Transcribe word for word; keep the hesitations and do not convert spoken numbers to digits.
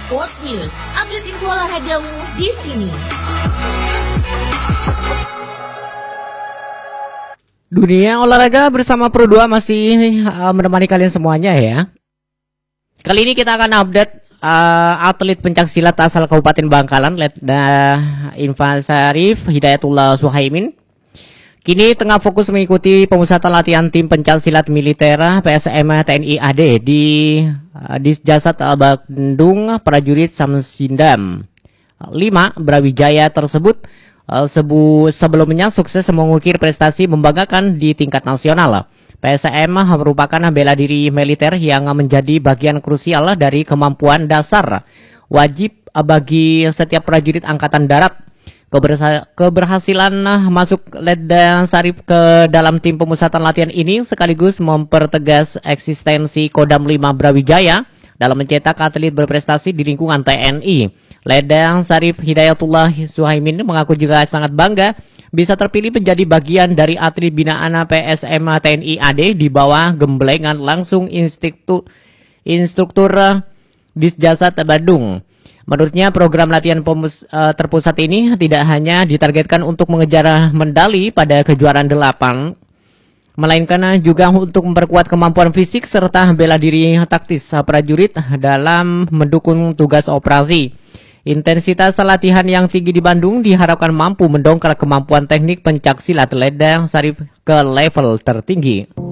Sport News, update info olahragamu di sini. Dunia olahraga bersama Pro dua masih uh, menemani kalian semuanya ya. Kali ini kita akan update uh, atlet pencaksilat asal Kabupaten Bangkalan, Letda Infan Syarif Hidayatullah Suhaimin. Kini tengah fokus mengikuti pemusatan latihan tim pencaksilat militer P S M T N I A D di uh, Disjasat Bandung Prajurit Samsindam lima Brawijaya tersebut. Sebu, sebelumnya sukses mengukir prestasi membanggakan di tingkat nasional. P S M merupakan bela diri militer yang menjadi bagian krusial dari kemampuan dasar wajib bagi setiap prajurit Angkatan Darat. Keberhasilan masuk Letda Syarif ke dalam tim pemusatan latihan ini sekaligus mempertegas eksistensi Kodam lima Brawijaya dalam mencetak atlet berprestasi di lingkungan T N I. Letda Syarif Hidayatullah Suhaimin mengaku juga sangat bangga bisa terpilih menjadi bagian dari atlet binaan P S M T N I A D di bawah gemblengan langsung instruktur, instruktur Disjasat Bandung. Menurutnya program latihan pemus, uh, terpusat ini tidak hanya ditargetkan untuk mengejar medali pada kejuaraan delapan, melainkan juga untuk memperkuat kemampuan fisik serta bela diri taktis prajurit dalam mendukung tugas operasi. Intensitas latihan yang tinggi di Bandung diharapkan mampu mendongkrak kemampuan teknik pencaksilat Letda Syarif ke level tertinggi.